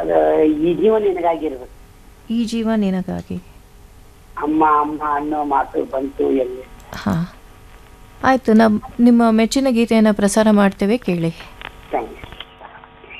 ಅದು ಈ ಜೀವ ನಿನಗಾಗಿರ್ಬೇಕು. ಈ ಜೀವ ನಿನಗಾಗಿ. ಅಮ್ಮ ಅಮ್ಮ ಅನ್ನೋ ಮಾತು ಬಂತು ಎಲ್ಲಿ. ಹಾಂ, ಆಯಿತು. ನಿಮ್ಮ ಮೆಚ್ಚಿನ ಗೀತೆಯನ್ನು ಪ್ರಸಾರ ಮಾಡ್ತೇವೆ, ಕೇಳಿ. ಥ್ಯಾಂಕ್ಸ್.